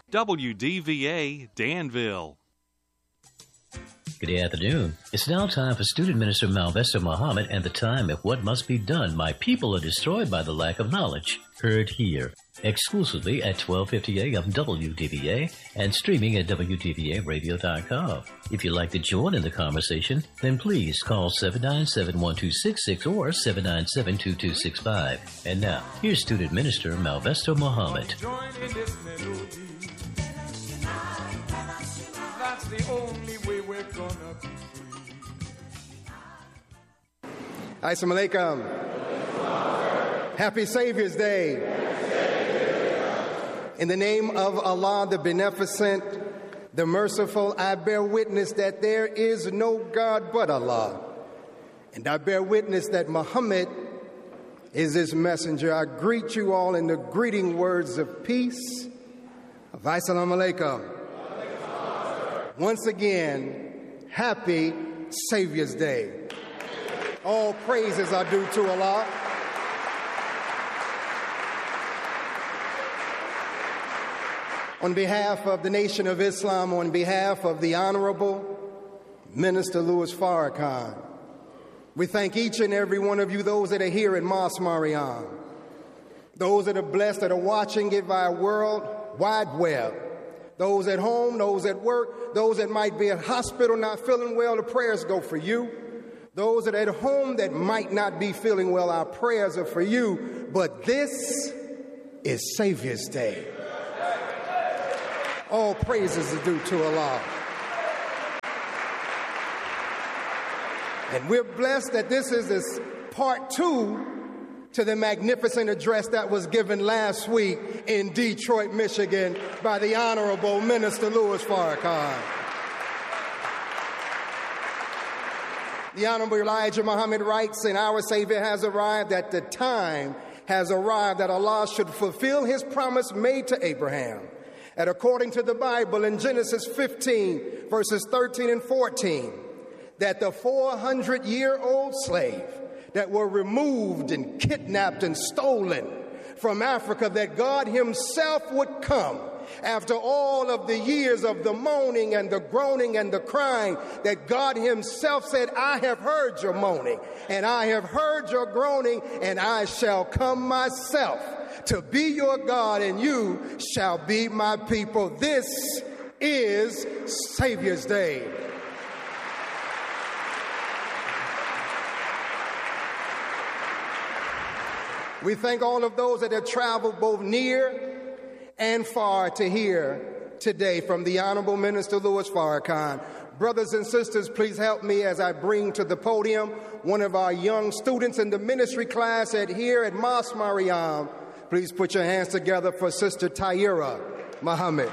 WDVA Danville. Good afternoon. It's now time for Student Minister Malvesta Muhammad and the time of what must be done. My people are destroyed by the lack of knowledge. Heard here, exclusively at 1250 AM WDVA and streaming at WDVAradio.com. If you'd like to join in the conversation, then please call 797-1266 or 797-2265. And now, here's Student Minister Malvesta Muhammad. That's the only way we're gonna be. Assalamu alaikum. Happy Savior's Day. In the name of Allah, the Beneficent, the Merciful, I bear witness that there is no God but Allah. And I bear witness that Muhammad is his messenger. I greet you all in the greeting words of peace. Assalamu alaikum. Once again, happy Savior's Day. All praises are due to Allah. On behalf of the Nation of Islam, on behalf of the Honorable Minister Louis Farrakhan, we thank each and every one of you, those that are here in Mosque Mariam, those that are blessed that are watching it via World Wide Web, those at home, those at work, those that might be at hospital not feeling well, the prayers go for you. Those that are at home that might not be feeling well, our prayers are for you. But this is Savior's Day. All praises are due to Allah. And we're blessed that this is this part 2 to the magnificent address that was given last week in Detroit, Michigan by the Honorable Minister Louis Farrakhan. The Honorable Elijah Muhammad writes, and our Savior has arrived, that the time has arrived that Allah should fulfill his promise made to Abraham. And according to the Bible in Genesis 15, verses 13 and 14, that the 400-year-old slave that were removed and kidnapped and stolen from Africa, that God himself would come after all of the years of the moaning and the groaning and the crying, that God himself said, I have heard your moaning and I have heard your groaning, and I shall come myself to be your God, and you shall be my people. This is Savior's Day. We thank all of those that have traveled both near and far to hear today from the Honorable Minister Louis Farrakhan. Brothers and sisters, please help me as I bring to the podium one of our young students in the ministry class here at Mosque Mariam. Please put your hands together for Sister Tyra Muhammad.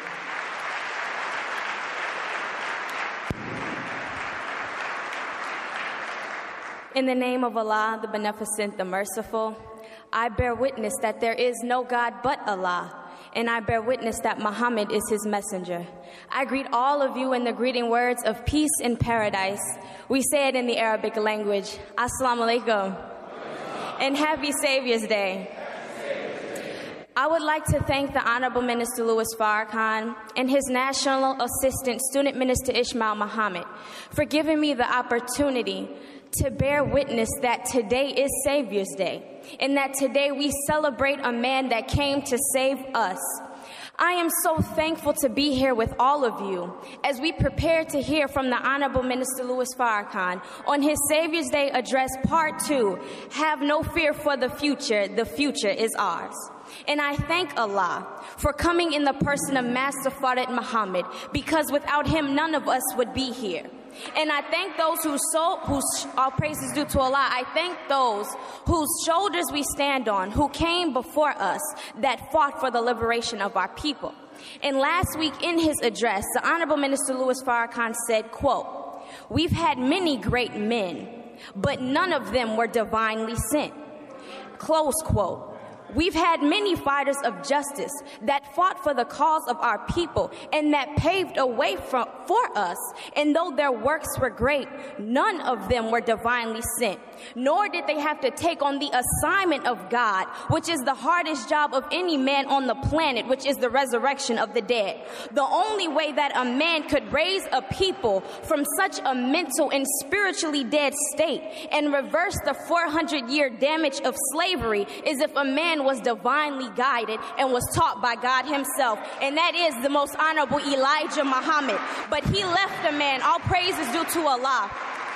In the name of Allah, the Beneficent, the Merciful, I bear witness that there is no God but Allah, and I bear witness that Muhammad is his messenger. I greet all of you in the greeting words of peace and paradise. We say it in the Arabic language, Assalamu alaikum, and happy Savior's Day. I would like to thank the Honorable Minister Louis Farrakhan and his National Assistant, Student Minister Ishmael Muhammad, for giving me the opportunity to bear witness that today is Savior's Day, and that today we celebrate a man that came to save us. I am so thankful to be here with all of you as we prepare to hear from the Honorable Minister Louis Farrakhan on his Savior's Day address, part 2, Have No Fear for the future is ours. And I thank Allah for coming in the person of Master Fard Muhammad, because without him, none of us would be here. And I thank those whose all praises due to Allah. I thank those whose shoulders we stand on, who came before us, that fought for the liberation of our people. And last week in his address, the Honorable Minister Louis Farrakhan said, quote, "We've had many great men, but none of them were divinely sent." Close quote. We've had many fighters of justice that fought for the cause of our people and that paved a way for us. And though their works were great, none of them were divinely sent, nor did they have to take on the assignment of God, which is the hardest job of any man on the planet, which is the resurrection of the dead. The only way that a man could raise a people from such a mental and spiritually dead state and reverse the 400-year damage of slavery is if a man was divinely guided and was taught by God himself, and that is the most honorable Elijah Muhammad. But he left a man, all praise is due to Allah.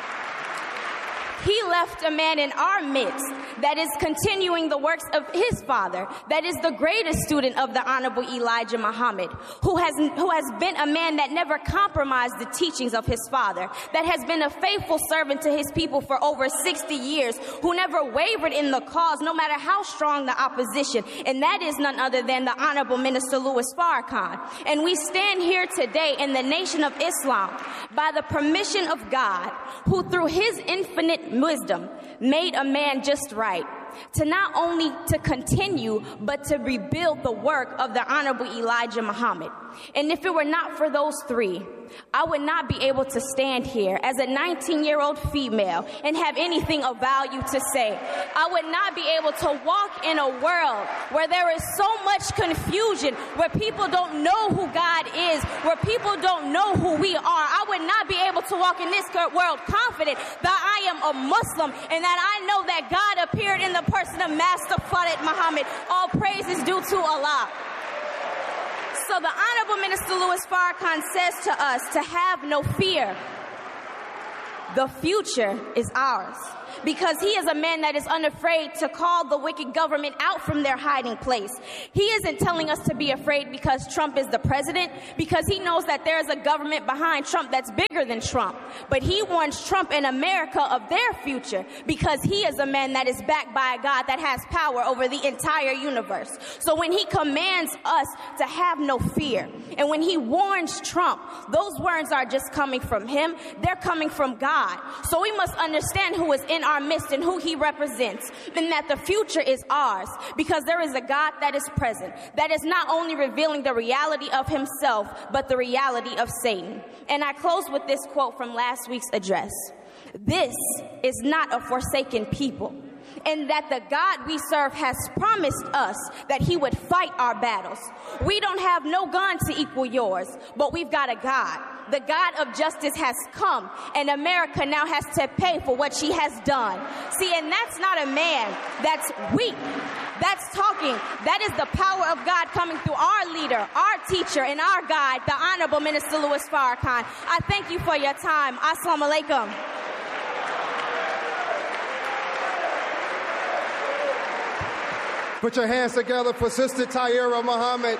He left a man in our midst that is continuing the works of his father, that is the greatest student of the Honorable Elijah Muhammad, who has been a man that never compromised the teachings of his father, that has been a faithful servant to his people for over 60 years, who never wavered in the cause, no matter how strong the opposition, and that is none other than the Honorable Minister Louis Farrakhan. And we stand here today in the Nation of Islam by the permission of God, who through his infinite wisdom made a man just right, to not only to continue, but to rebuild the work of the Honorable Elijah Muhammad. And if it were not for those three, I would not be able to stand here as a 19-year-old female and have anything of value to say. I would not be able to walk in a world where there is so much confusion, where people don't know who God is, where people don't know who we are. I would not be able to walk in this world confident that I am a Muslim and that I know that God appeared in the person of Master Fard Muhammad. All praise is due to Allah. So the Honorable Minister Louis Farrakhan says to us to have no fear. The future is ours, because he is a man that is unafraid to call the wicked government out from their hiding place. He isn't telling us to be afraid because Trump is the president, because he knows that there is a government behind Trump that's bigger than Trump. But he warns Trump and America of their future, because he is a man that is backed by a God that has power over the entire universe. So when he commands us to have no fear, and when he warns Trump, those words are just coming from him. They're coming from God. So we must understand who is in our midst and who he represents, and that the future is ours, because there is a God that is present, that is not only revealing the reality of himself, but the reality of Satan. And I close with this quote from last week's address. This is not a forsaken people, and that the God we serve has promised us that he would fight our battles. We don't have no gun to equal yours, but we've got a God. The God of justice has come, and America now has to pay for what she has done. See, and that's not a man that's weak, that's talking. That is the power of God coming through our leader, our teacher, and our guide, the Honorable Minister Louis Farrakhan. I thank you for your time. Assalamu alaikum. Put your hands together for Sister Tyra Muhammad.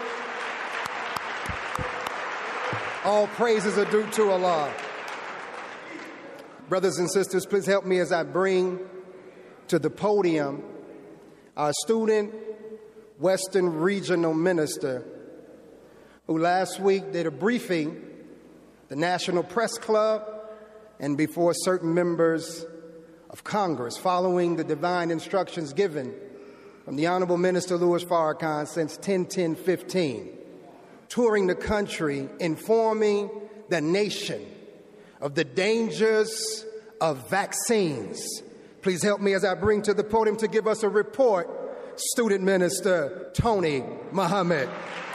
All praises are due to Allah. Brothers and sisters, please help me as I bring to the podium our student Western Regional Minister, who last week did a briefing at the National Press Club and before certain members of Congress, following the divine instructions given from the Honorable Minister Louis Farrakhan since 10/10/15, touring the country, informing the nation of the dangers of vaccines. Please help me as I bring to the podium to give us a report, Student Minister Tony Muhammad.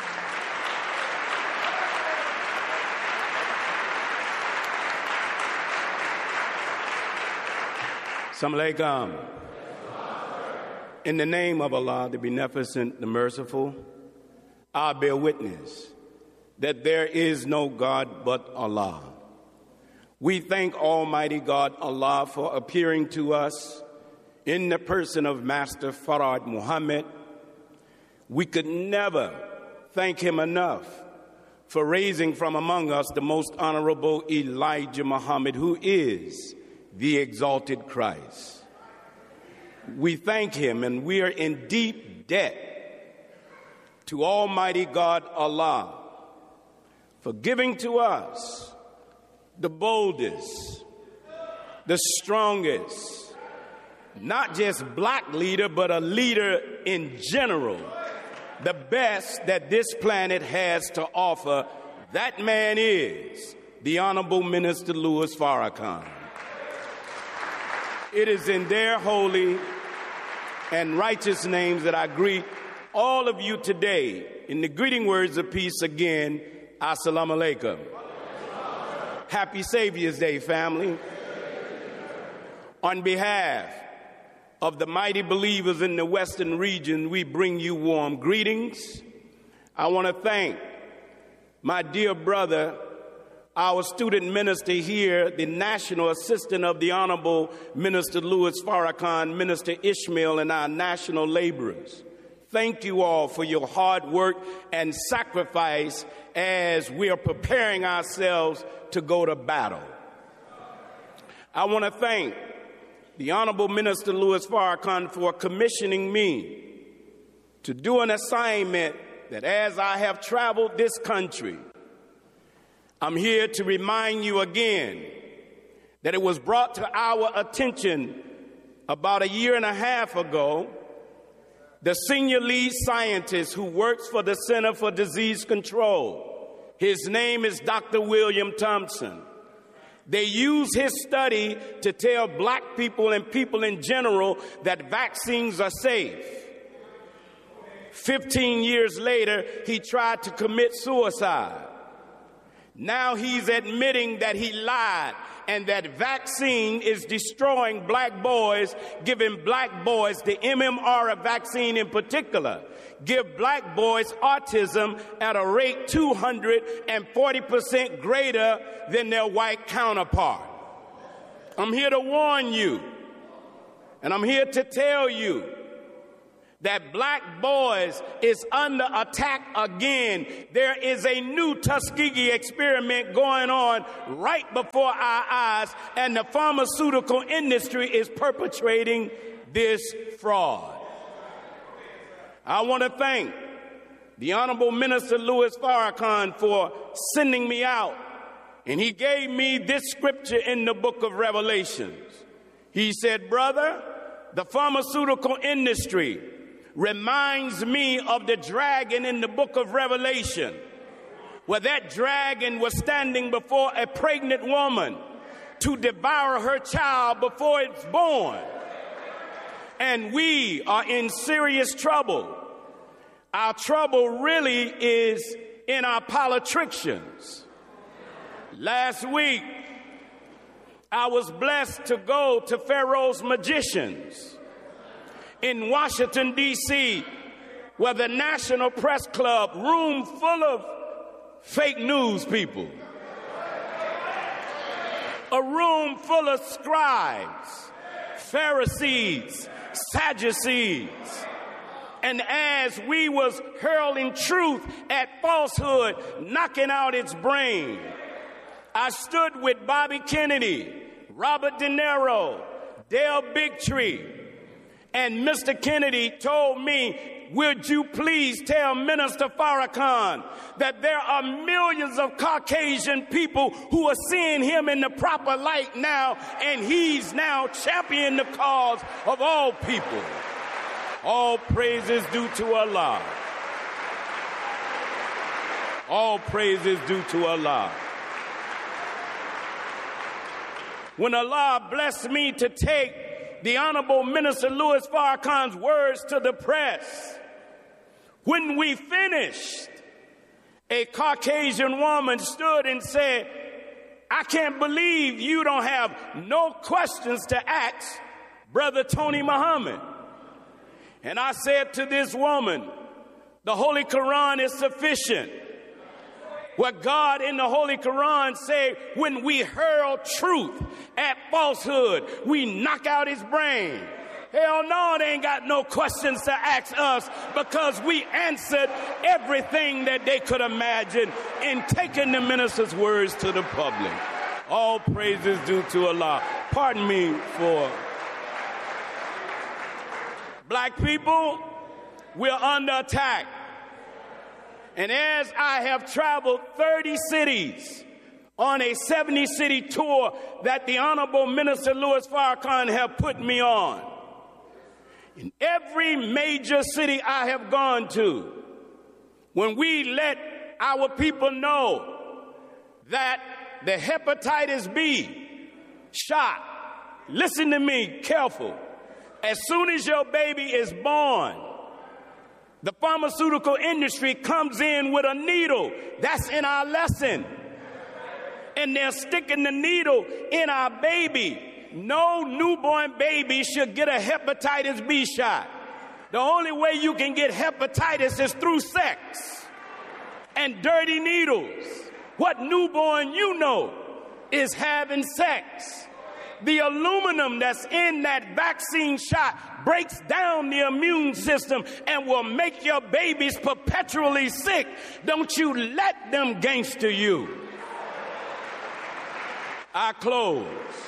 Assalamu alaikum. In the name of Allah, the Beneficent, the Merciful, I bear witness that there is no God but Allah. We thank Almighty God, Allah, for appearing to us in the person of Master Fard Muhammad. We could never thank him enough for raising from among us the most honorable Elijah Muhammad, who is the exalted Christ. We thank him, and we are in deep debt to Almighty God, Allah, for giving to us the boldest, the strongest, Not just black leader, but a leader in general. The best that this planet has to offer. That man is the Honorable Minister Louis Farrakhan. It is in their holy and righteous names that I greet all of you today in the greeting words of peace again. Assalamu alaikum. Happy Savior's Day, family. On behalf of the mighty believers in the Western region, we bring you warm greetings. I want to thank my dear brother, our student minister here, the national assistant of the Honorable Minister Louis Farrakhan, Minister Ishmael, and our national laborers. Thank you all for your hard work and sacrifice as we are preparing ourselves to go to battle. I want to thank the Honorable Minister Louis Farrakhan for commissioning me to do an assignment that as I have traveled this country, I'm here to remind you again that it was brought to our attention about a year and a half ago. The senior lead scientist who works for the Center for Disease Control, his name is Dr. William Thompson. They use his study to tell black people and people in general that vaccines are safe. 15 years later, he tried to commit suicide. Now he's admitting that he lied and that vaccine is destroying black boys, giving black boys, the MMR vaccine in particular, give black boys autism at a rate 240% greater than their white counterpart. I'm here to warn you, and I'm here to tell you that black boys is under attack again. There is a new Tuskegee experiment going on right before our eyes, and the pharmaceutical industry is perpetrating this fraud. I want to thank the Honorable Minister Louis Farrakhan for sending me out, and he gave me this scripture in the book of Revelations. He said, brother, the pharmaceutical industry reminds me of the dragon in the book of Revelation, where that dragon was standing before a pregnant woman to devour her child before it's born. And we are in serious trouble. Our trouble really is in our politicians. Last week, I was blessed to go to Pharaoh's Magicians in Washington, D.C., where the National Press Club, room full of fake news people, a room full of scribes, Pharisees, Sadducees. And as we was hurling truth at falsehood, knocking out its brain, I stood with Bobby Kennedy, Robert De Niro, Dale Bigtree, and Mr. Kennedy told me, would you please tell Minister Farrakhan that there are millions of Caucasian people who are seeing him in the proper light now, and he's now championing the cause of all people. All praise is due to Allah. All praise is due to Allah. When Allah blessed me to take the Honorable Minister Louis Farrakhan's words to the press, when we finished, a Caucasian woman stood and said, I can't believe you don't have no questions to ask Brother Tony Muhammad. And I said to this woman, the Holy Quran is sufficient. What God in the Holy Quran say, when we hurl truth at falsehood, we knock out his brain. Hell no, they ain't got no questions to ask us, because we answered everything that they could imagine in taking the minister's words to the public. All praise is due to Allah. Pardon me for black people, we're under attack. And as I have traveled 30 cities on a 70-city tour that the Honorable Minister Louis Farrakhan have put me on, In every major city I have gone to, when we let our people know that the hepatitis B shot, listen to me careful, as soon as your baby is born, the pharmaceutical industry comes in with a needle. That's in our lesson. And they're sticking the needle in our baby. No newborn baby should get a hepatitis B shot. The only way you can get hepatitis is through sex and dirty needles. What newborn you know is having sex. The aluminum that's in that vaccine shot breaks down the immune system and will make your babies perpetually sick. Don't you let them gangster you. I close.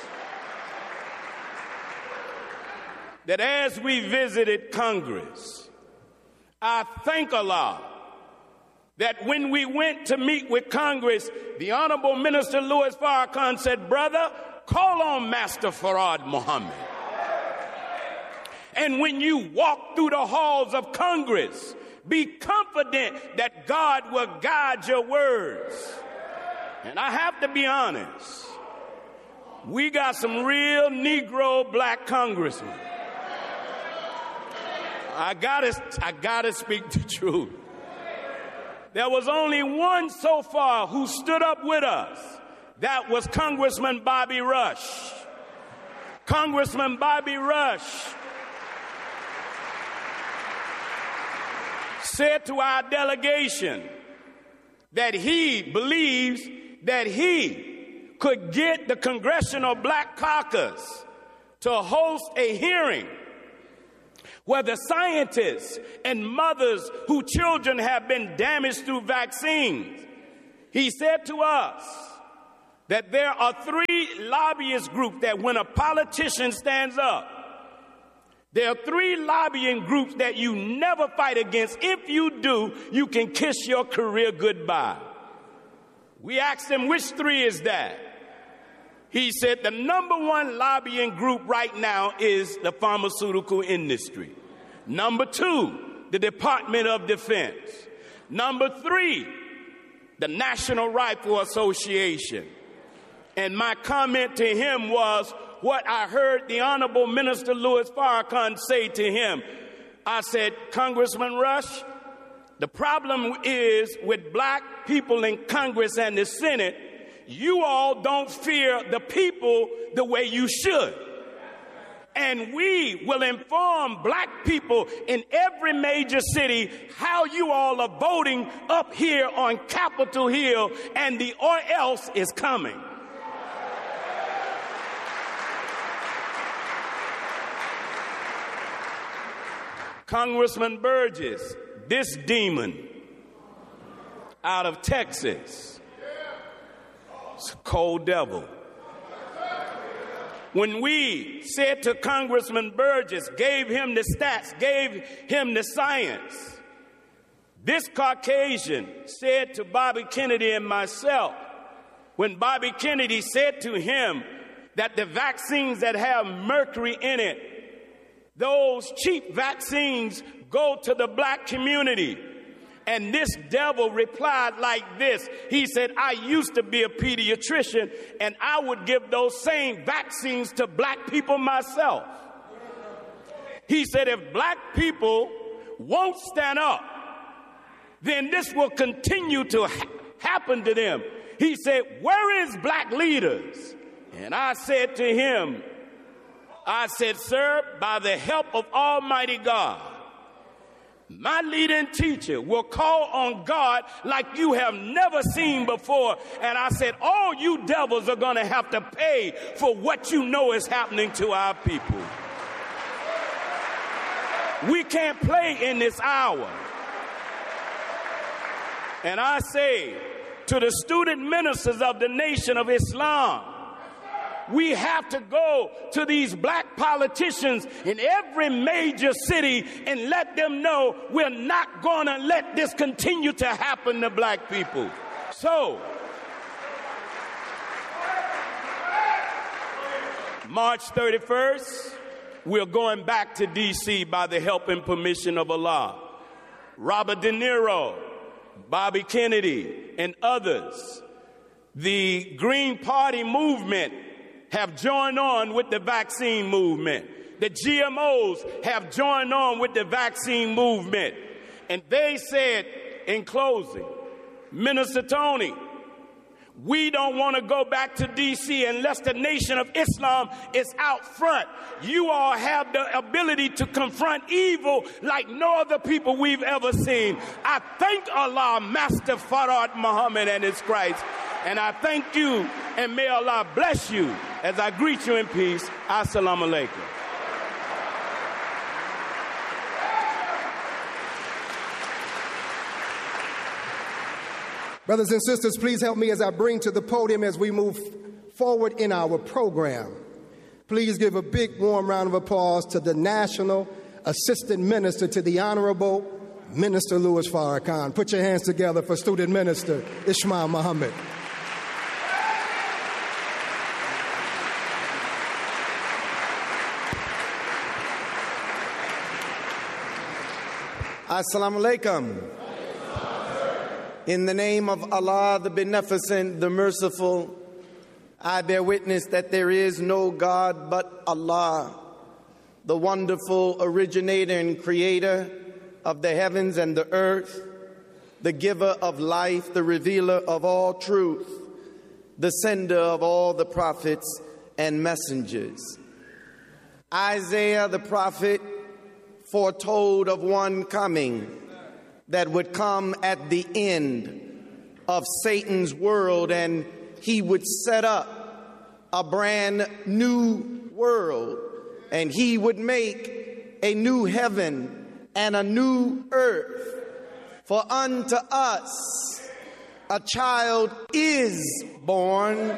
That as we visited Congress, I thank Allah that when we went to meet with Congress, the Honorable Minister Louis Farrakhan said, brother, call on Master Farad Muhammad. And when you walk through the halls of Congress, be confident that God will guide your words. And I have to be honest, we got some real Negro black congressmen. I gotta speak the truth. There was only one so far who stood up with us. That was Congressman Bobby Rush. Congressman Bobby Rush said to our delegation that he believes that he could get the Congressional Black Caucus to host a hearing where the scientists and mothers whose children have been damaged through vaccines. He said to us that there are 3 lobbyist groups that when a politician stands up, there are 3 lobbying groups that you never fight against. If you do, you can kiss your career goodbye. We asked him, which 3 is that? He said the number 1 lobbying group right now is the pharmaceutical industry. Number 2, the Department of Defense. Number 3, the National Rifle Association. And my comment to him was what I heard the Honorable Minister Louis Farrakhan say to him. I said, Congressman Rush, the problem is with black people in Congress and the Senate, you all don't fear the people the way you should. And we will inform black people in every major city how you all are voting up here on Capitol Hill, and the or else is coming. Congressman Burgess, this demon out of Texas, it's a cold devil. When we said to Congressman Burgess, gave him the stats, gave him the science, this Caucasian said to Bobby Kennedy and myself, when Bobby Kennedy said to him that the vaccines that have mercury in it, those cheap vaccines go to the black community. And this devil replied like this. He said, I used to be a pediatrician, and I would give those same vaccines to black people myself. He said, if black people won't stand up, then this will continue to happen to them. He said, where is black leaders? And I said to him, I said, sir, by the help of Almighty God, my leading teacher will call on God like you have never seen before. And I said, all you devils are going to have to pay for what you know is happening to our people. We can't play in this hour. And I say to the student ministers of the Nation of Islam, we have to go to these black politicians in every major city and let them know we're not going to let this continue to happen to black people. So, March 31st, we're going back to D.C. by the help and permission of Allah. Robert De Niro, Bobby Kennedy, and others, the Green Party movement, have joined on with the vaccine movement. The GMOs have joined on with the vaccine movement. And they said, in closing, Minister Tony, we don't want to go back to D.C. unless the Nation of Islam is out front. You all have the ability to confront evil like no other people we've ever seen. I thank Allah, Master Farad Muhammad and his Christ. And I thank you, and may Allah bless you as I greet you in peace. Assalamu alaikum. Brothers and sisters, please help me as I bring to the podium as we move forward in our program. Please give a big warm round of applause to the National Assistant Minister to the Honorable Minister Louis Farrakhan. Put your hands together for Student Minister Ismail Muhammad. Assalamu alaikum. In the name of Allah, the Beneficent, the Merciful, I bear witness that there is no God but Allah, the wonderful originator and creator of the heavens and the earth, the giver of life, the revealer of all truth, the sender of all the prophets and messengers. Isaiah the prophet foretold of one coming that would come at the end of Satan's world, and he would set up a brand new world, and he would make a new heaven and a new earth. For unto us a child is born,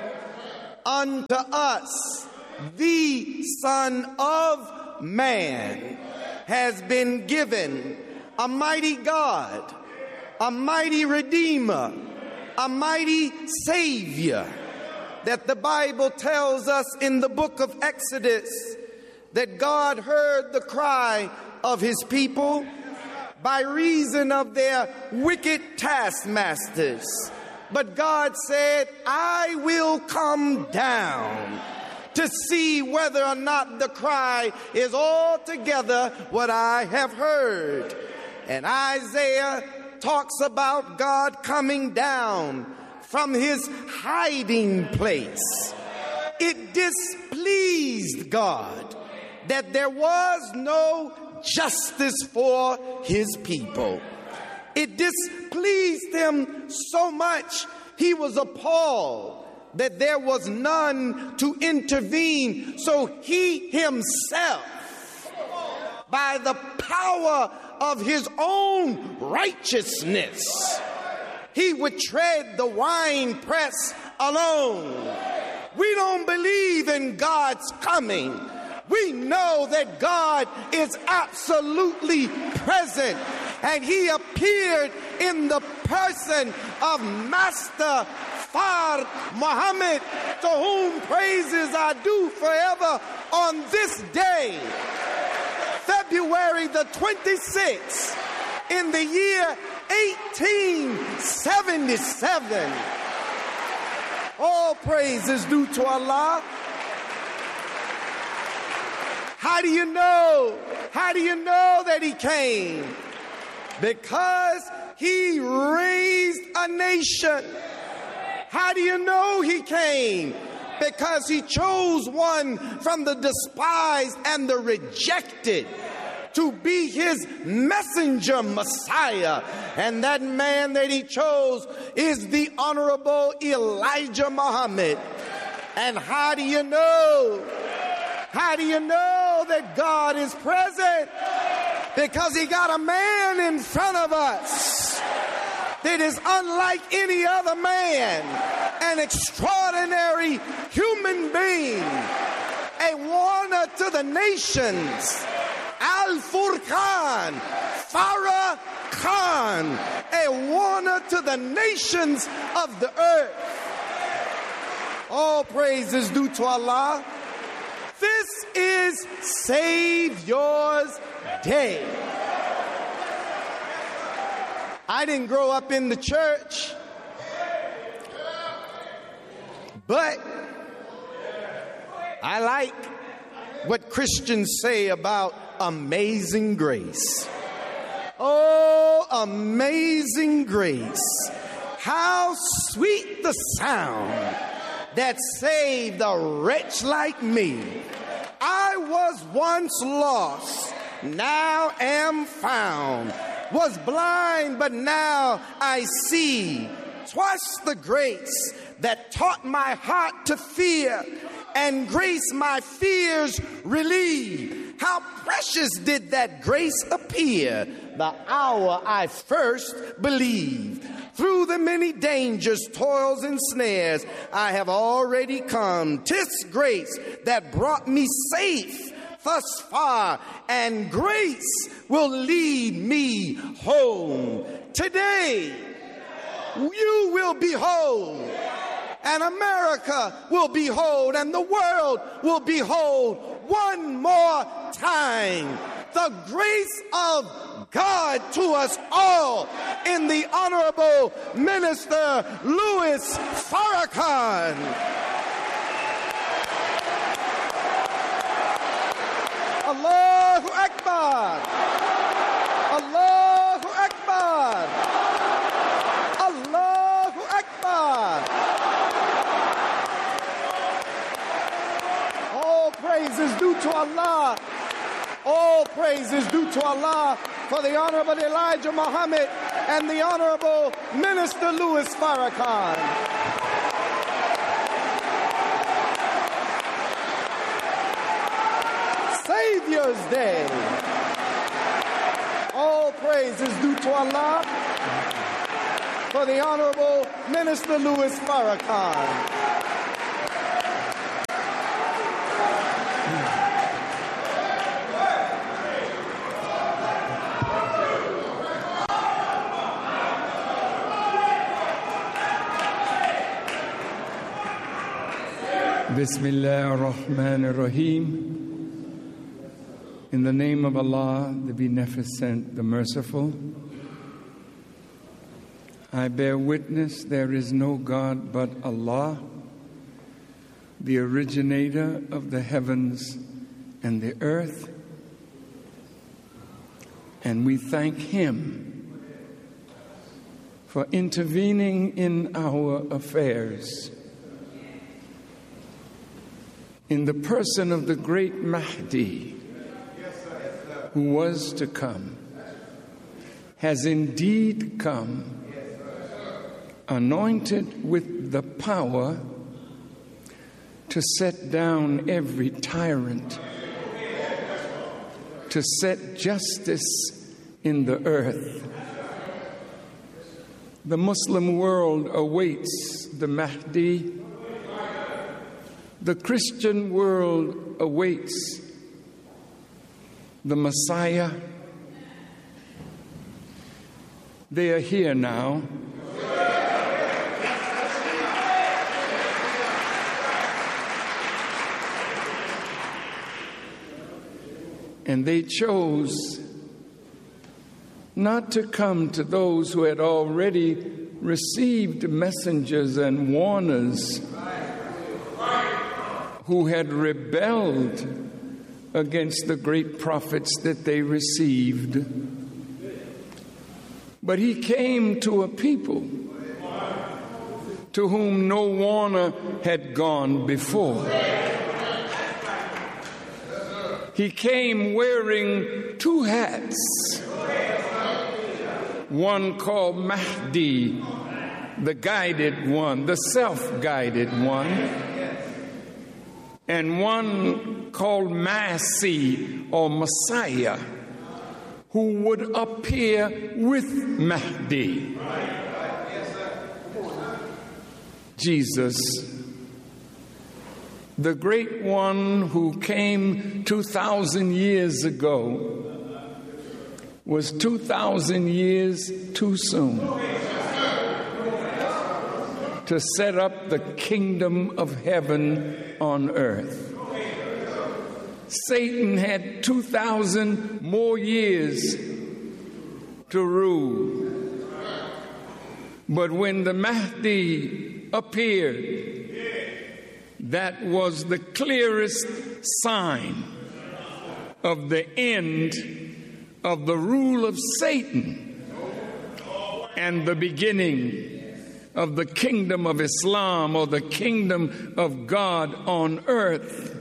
unto us the Son of Man has been given, a mighty God, a mighty Redeemer, a mighty Savior, that the Bible tells us in the book of Exodus that God heard the cry of his people by reason of their wicked taskmasters. But God said, I will come down to see whether or not the cry is altogether what I have heard. And Isaiah talks about God coming down from his hiding place. It displeased God that there was no justice for his people. It displeased him so much, he was appalled that there was none to intervene. So he himself, by the power of his own righteousness, he would tread the winepress alone. We don't believe in God's coming. We know that God is absolutely present, and he appeared in the person of Master Fard Muhammad, to whom praises are due forever on this day, February the 26th, in the year 1877. All praise is due to Allah. How do you know? How do you know that he came? Because he raised a nation. How do you know he came? Because he chose one from the despised and the rejected to be his messenger Messiah. And that man that he chose is the Honorable Elijah Muhammad. And how do you know? How do you know that God is present? Because he got a man in front of us that is unlike any other man, an extraordinary human being, a warner to the nations, Al-Furqan, Farrakhan, a warner to the nations of the earth. All praise is due to Allah. This is Savior's Day. I didn't grow up in the church, but I like what Christians say about amazing grace. Oh, amazing grace. How sweet the sound that saved a wretch like me. I was once lost, now am found. Was blind, but now I see. 'Twas the grace that taught my heart to fear, and grace my fears relieve. How precious did that grace appear the hour I first believed. Through the many dangers, toils, and snares, I have already come. 'Tis grace that brought me safe thus far, and grace will lead me home. Today, you will behold, and America will behold, and the world will behold one more time the grace of God to us all in the Honorable Minister Louis Farrakhan. Allahu Akbar! Allahu Akbar! Allahu Akbar! All praise is due to Allah. All praise is due to Allah for the Honorable Elijah Muhammad and the Honorable Minister Louis Farrakhan. Savior's Day. All praise is due to Allah for the Honorable Minister Louis Farrakhan. Bismillah ar-Rahman ar-Rahim. In the name of Allah, the Beneficent, the Merciful, I bear witness there is no God but Allah, the originator of the heavens and the earth, and we thank Him for intervening in our affairs. In the person of the great Mahdi, who was to come, has indeed come, anointed with the power to set down every tyrant, to set justice in the earth. The Muslim world awaits the Mahdi. The Christian world awaits the Messiah. They are here now. And they chose not to come to those who had already received messengers and warners who had rebelled against the great prophets that they received. But he came to a people to whom no warner had gone before. He came wearing two hats, one called Mahdi, the guided one, the self-guided one, and one called Masih, or Messiah, who would appear with Mahdi. Jesus, the great one who came 2,000 years ago, was 2,000 years too soon to set up the kingdom of heaven on earth. Satan had 2,000 more years to rule. But when the Mahdi appeared, that was the clearest sign of the end of the rule of Satan and the beginning of the kingdom of Islam, or the kingdom of God on earth.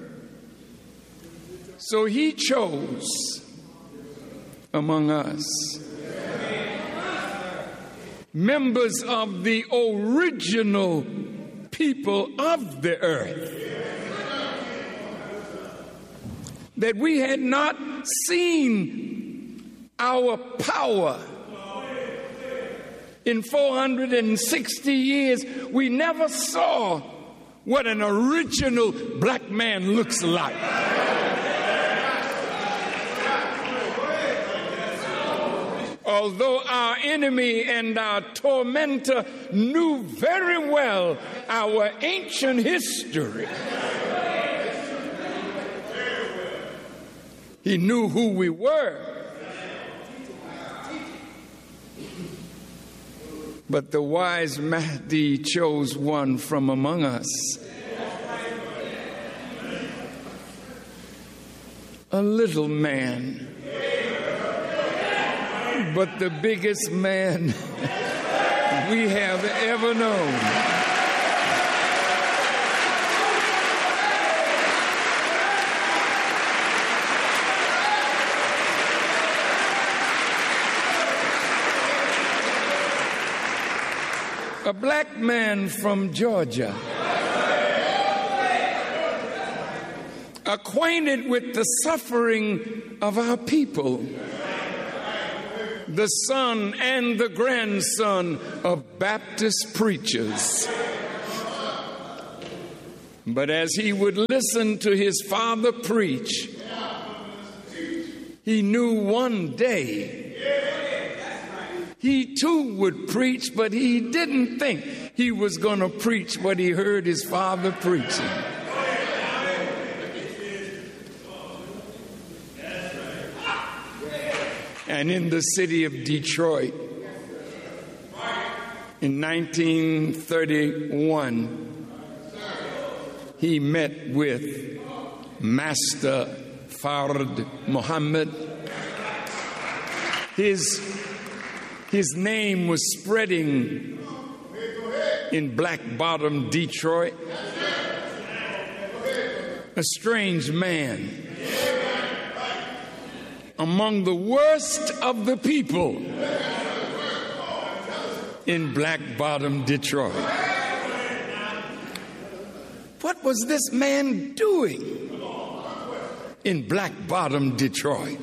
So he chose among us members of the original people of the earth that we had not seen our power. In 460 years, we never saw what an original black man looks like. Although our enemy and our tormentor knew very well our ancient history, he knew who we were. But the wise Mahdi chose one from among us. A little man, but the biggest man we have ever known. A black man from Georgia, acquainted with the suffering of our people, the son and the grandson of Baptist preachers. But as he would listen to his father preach, he knew one day he too would preach, but he didn't think he was going to preach what he heard his father preaching. And in the city of Detroit, in 1931, he met with Master Fard Muhammad. His name was spreading in Black Bottom, Detroit. A strange man among the worst of the people in Black Bottom, Detroit. What was this man doing in Black Bottom, Detroit?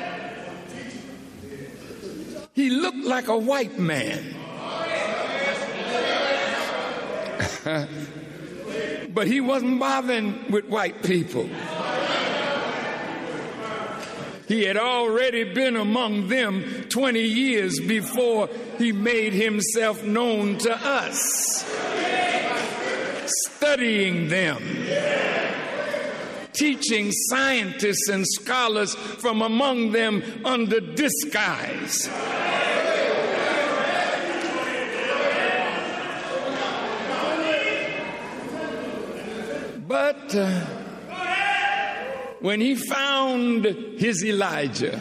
He looked like a white man. But he wasn't bothering with white people. He had already been among them 20 years before he made himself known to us, studying them, teaching scientists and scholars from among them under disguise. But when he found his Elijah,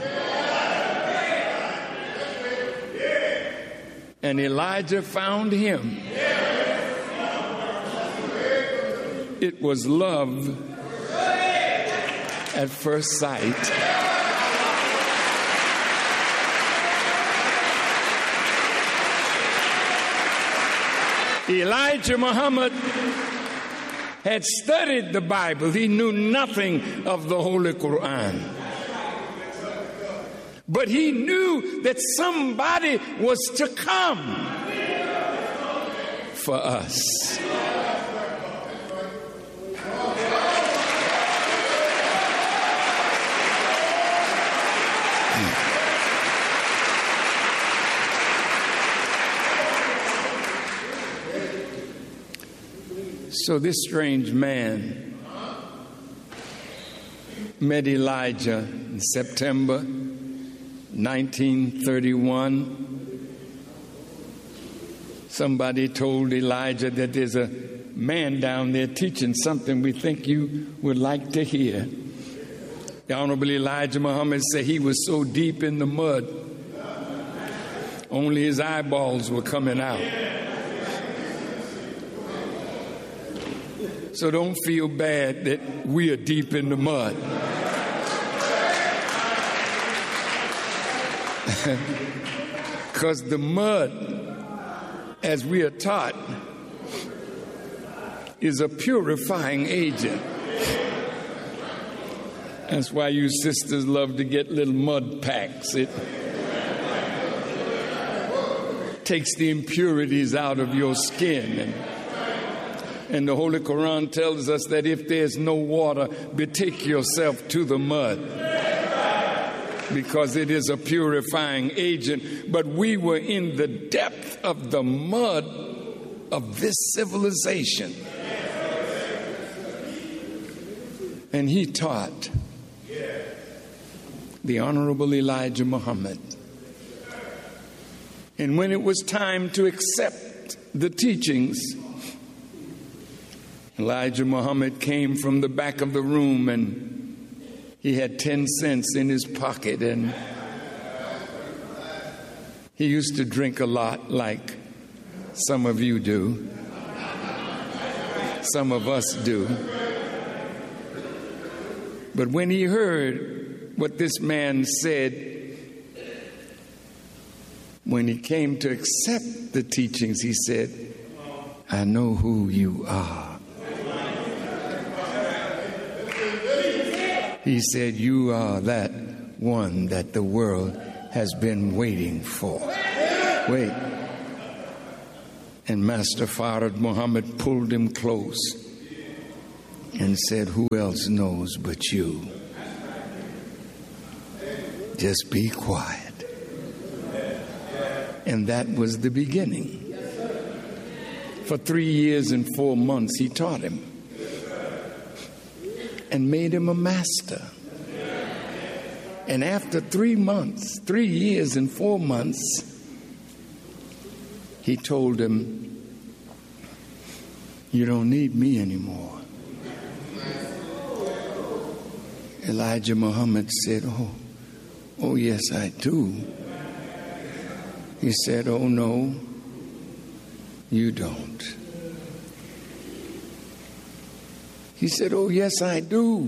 and Elijah found him, it was love at first sight. Elijah Muhammad had studied the Bible. He knew nothing of the Holy Quran. But he knew that somebody was to come for us. So this strange man met Elijah in September 1931. Somebody told Elijah that there's a man down there teaching something we think you would like to hear. The Honorable Elijah Muhammad said he was so deep in the mud, only his eyeballs were coming out. So don't feel bad that we are deep in the mud. Because the mud, as we are taught, is a purifying agent. That's why you sisters love to get little mud packs. It takes the impurities out of your skin. And the Holy Quran tells us that if there's no water, betake yourself to the mud, because it is a purifying agent. But we were in the depth of the mud of this civilization. And he taught the Honorable Elijah Muhammad. And when it was time to accept the teachings, Elijah Muhammad came from the back of the room, and he had 10 cents in his pocket, and he used to drink a lot like some of you do. Some of us do. But when he heard what this man said, when he came to accept the teachings, he said, "I know who you are." He said, "You are that one that the world has been waiting for." Wait. And Master Farad Muhammad pulled him close and said, "Who else knows but you? Just be quiet." And that was the beginning. For 3 years and 4 months, he taught him and made him a master. And after 3 months, 3 years and 4 months, he told him, "You don't need me anymore." Elijah Muhammad said, Oh, yes, I do." He said, "Oh, no, you don't." He said, "Oh, yes, I do."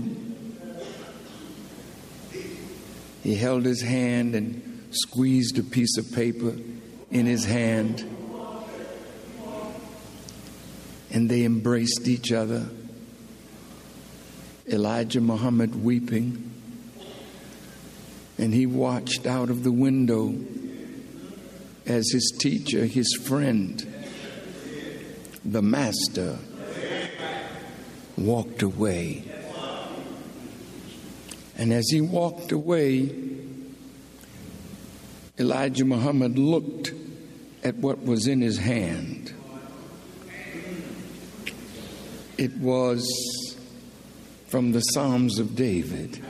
He held his hand and squeezed a piece of paper in his hand, and they embraced each other. Elijah Muhammad weeping, and he watched out of the window as his teacher, his friend, the master, walked away. And as he walked away, Elijah Muhammad looked at what was in his hand. It was from the Psalms of David,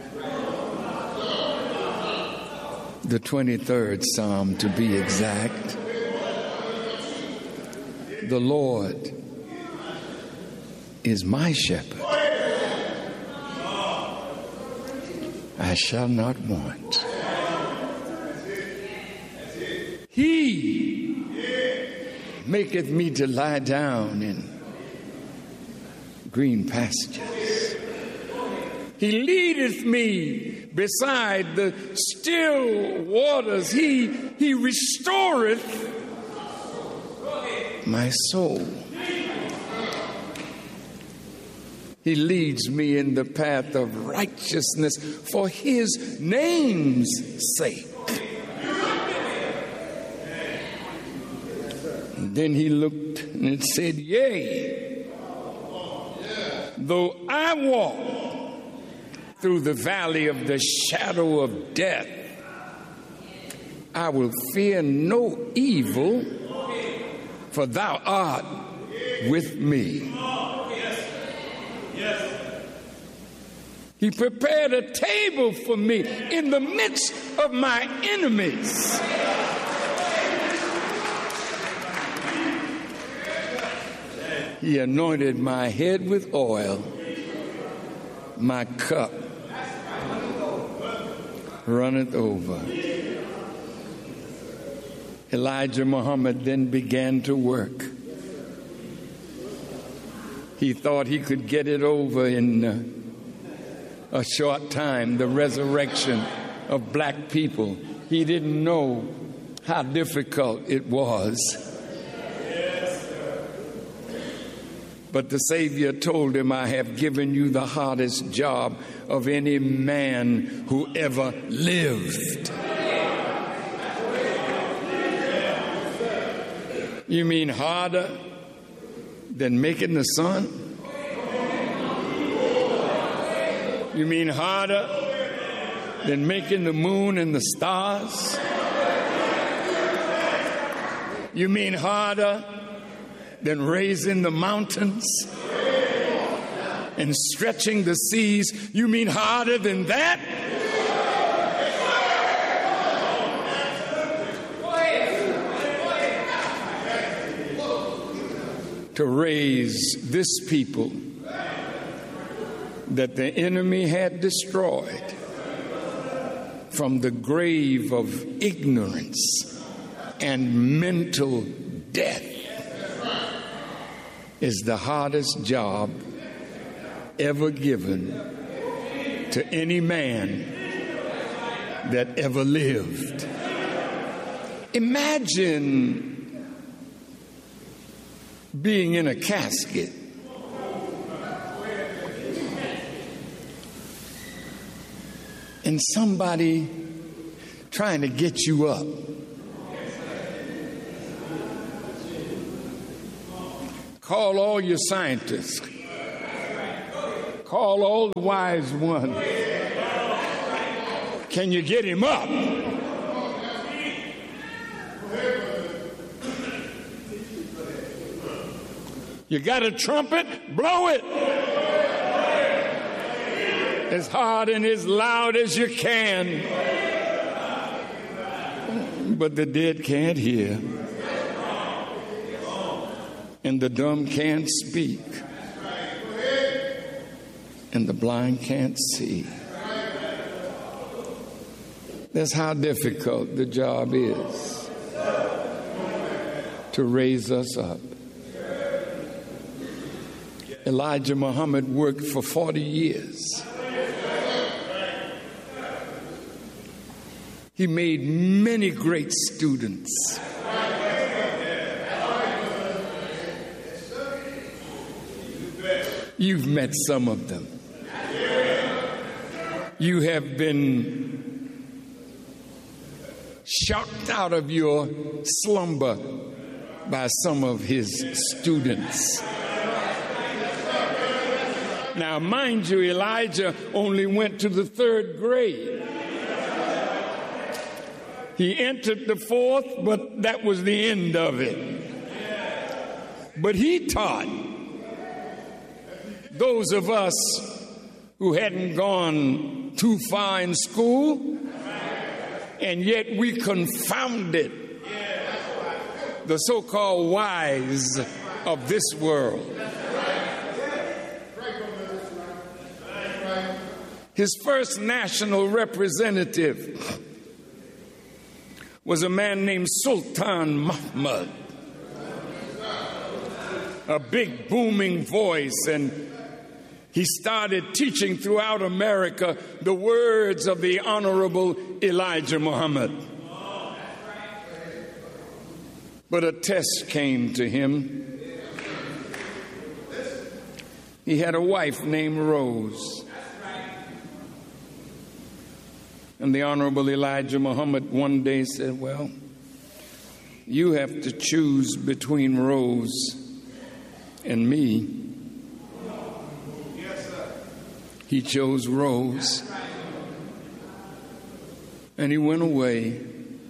the 23rd Psalm to be exact. "The Lord is my shepherd. I shall not want. He maketh me to lie down in green pastures. He leadeth me beside the still waters. He restoreth my soul. He leads me in the path of righteousness for his name's sake." And then he looked and it said, "Yea, though I walk through the valley of the shadow of death, I will fear no evil, for thou art with me." He prepared a table for me in the midst of my enemies. He anointed my head with oil. My cup runneth over. Elijah Muhammad then began to work. He thought he could get it over in a short time, the resurrection of black people. He didn't know how difficult it was. But the Savior told him, I have given you the hardest job of any man who ever lived. You mean harder than making the sun? You mean harder than making the moon and the stars? You mean harder than raising the mountains and stretching the seas? You mean harder than that? To raise this people that the enemy had destroyed from the grave of ignorance and mental death is the hardest job ever given to any man that ever lived. Imagine being in a casket and somebody trying to get you up. Call all your scientists. Call all the wise ones. Can you get him up? You got a trumpet? Blow it as hard and as loud as you can. But the dead can't hear, and the dumb can't speak, and the blind can't see. That's how difficult the job is to raise us up. Elijah Muhammad worked for 40 years. He made many great students. You've met some of them. You have been shocked out of your slumber by some of his students. Now, mind you, Elijah only went to the 3rd grade. He entered the 4th, but that was the end of it. But he taught those of us who hadn't gone too far in school, and yet we confounded the so-called wise of this world. His first national representative was a man named Sultan Mahmud, a big booming voice, and he started teaching throughout America the words of the Honorable Elijah Muhammad. But a test came to him. He had a wife named Rose. And the Honorable Elijah Muhammad one day said, well, you have to choose between Rose and me. He chose Rose. And he went away.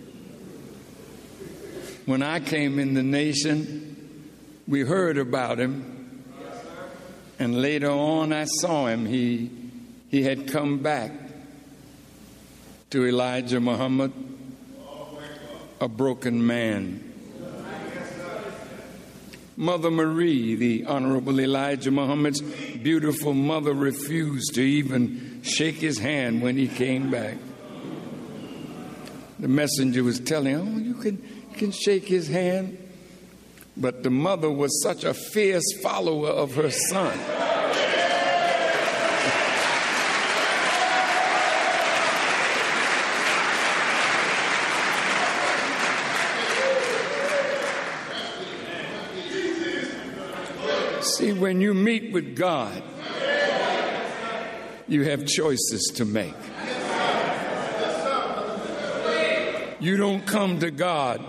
When I came in the nation, we heard about him. And later on, I saw him. He he had come back to Elijah Muhammad, a broken man. Mother Marie, the Honorable Elijah Muhammad's beautiful mother, refused to even shake his hand when he came back. The messenger was telling him, "Oh, you can shake his hand." But the mother was such a fierce follower of her son. See, when you meet with God, you have choices to make. You don't come to God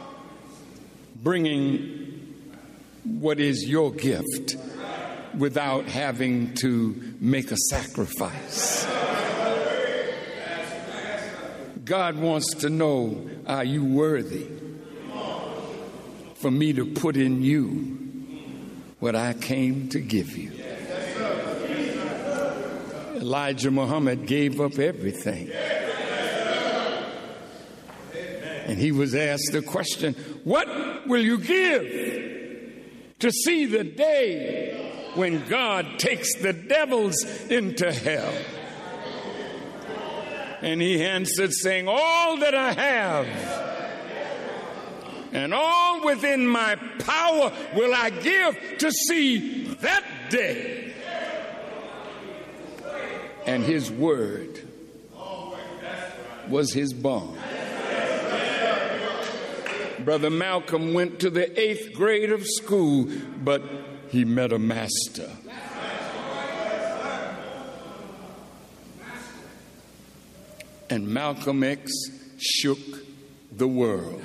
bringing what is your gift without having to make a sacrifice. God wants to know, are you worthy for me to put in you what I came to give you? Elijah Muhammad gave up everything. And he was asked the question, what will you give to see the day when God takes the devils into hell? And he answered, saying, all that I have and all within my power will I give to see that day. And his word was his bond. Brother Malcolm went to the 8th grade of school, but he met a master. And Malcolm X shook the world.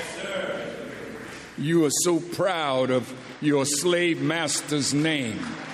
You are so proud of your slave master's name.